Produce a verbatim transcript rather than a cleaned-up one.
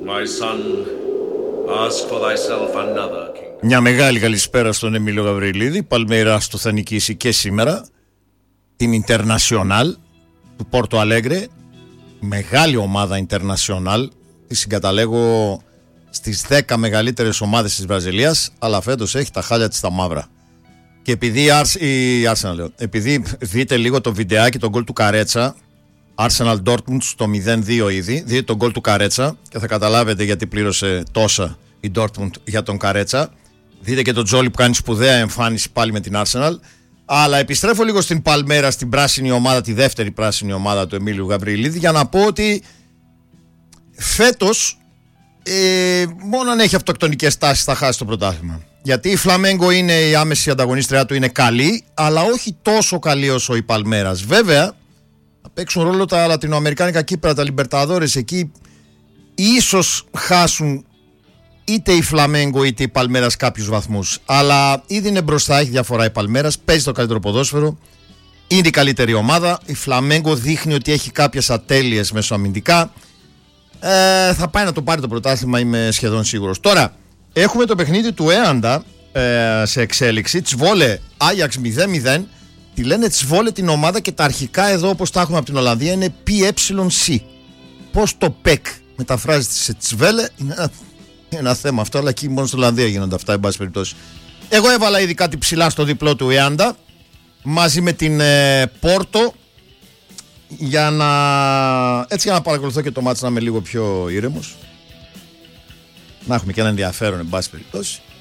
My son, ask for thyself another kingdom. Μια μεγάλη καλησπέρα στον Εμίλιο Γαβριλίδη. Παλμέιρα στο θα νικήσει και σήμερα την Internacional του Πόρτο Αλέγκρε. Μεγάλη ομάδα Internacional. Τη συγκαταλέγω στις δέκα μεγαλύτερες ομάδες της Βραζιλίας, αλλά φέτος έχει τα χάλια της στα μαύρα. Και επειδή η Arsenal, λέω, επειδή δείτε λίγο το βιντεάκι, τον γκολ του Καρέτσα, Arsenal Dortmund στο μηδέν δύο ήδη, δείτε τον γκολ του Καρέτσα και θα καταλάβετε γιατί πλήρωσε τόσα η Dortmund για τον Καρέτσα. Δείτε και τον Τζόλι που κάνει σπουδαία εμφάνιση πάλι με την Arsenal. Αλλά επιστρέφω λίγο στην Παλμέρα, στην πράσινη ομάδα, τη δεύτερη πράσινη ομάδα του Εμίλιου Γαβριλίδη, για να πω ότι φέτος ε, μόνο αν έχει αυτοκτονικές τάσεις θα χάσει το πρωτάθλημα. Γιατί η Φλαμέγκο είναι η άμεση ανταγωνίστρια του, είναι καλή, αλλά όχι τόσο καλή όσο η Παλμέρας. Βέβαια, θα παίξουν ρόλο τα λατινοαμερικάνικα κύπρα, τα Λιμπερταδόρες. Εκεί ίσως χάσουν είτε η Φλαμέγκο είτε η Παλμέρας κάποιους βαθμούς. Αλλά ήδη είναι μπροστά, έχει διαφορά η Παλμέρας, παίζει το καλύτερο ποδόσφαιρο, είναι η καλύτερη ομάδα. Η Φλαμέγκο δείχνει ότι έχει κάποιες ατέλειες μεσοαμυντικά. Ε, θα πάει να το πάρει το πρωτάθλημα, είμαι σχεδόν σίγουρος. Τώρα, έχουμε το παιχνίδι του Έαντα ε, σε εξέλιξη. Τσβόλε Άγιαξ μηδέν μηδέν. Τη λένε Τσβόλε την ομάδα και τα αρχικά εδώ, όπως τα έχουμε από την Ολλανδία, είναι πι ε σι. Πώς το πεκ μεταφράζεται σε Τσβέλε είναι ένα, ένα θέμα αυτό, αλλά εκεί μόνο στην Ολλανδία γίνονται αυτά, εν πάση περιπτώσει. Εγώ έβαλα ήδη κάτι ψηλά στο διπλό του Έαντα μαζί με την ε, Πόρτο, για να, έτσι για να παρακολουθώ και το μάτς, να είμαι λίγο πιο ήρεμος, να έχουμε και ένα ενδιαφέρον εν πάση περιπτώσει.